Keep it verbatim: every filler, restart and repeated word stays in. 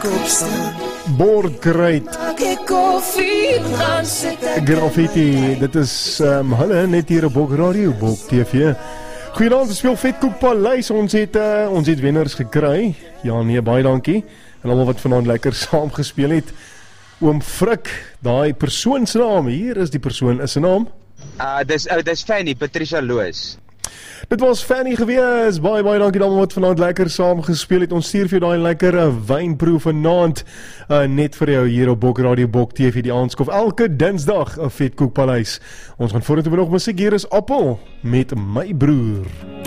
ek opstaan. Bordkruid, Maak ek koffie, dan sit ek graffiti, dit is um, hulle net hier op Bok Radio, Bok T V. Goeienaand, ons speel Vetkoek Paleis, ons het, uh, ons het wenners gekry. Ja nee, baie dankie. En almal wat vanaand lekker saam gespeel het. Oom Frik, daai persoon se naam, hier is die persoon, is sy naam? Uh, dis, uh, dis Fanny, Patricia Loos. Dit was Fanny gewees, baie baie dankie almal wat vanaand lekker saam gespeel het. Ons stuur vir jou daai lekker uh, wynproe vanaand, uh, net vir jou hier op Bok Radio Bok T V, die aanskof elke Dinsdag 'n Vetkoek Paleis. Ons gaan vorentoe nog musiek, hier is Appel met My Broer.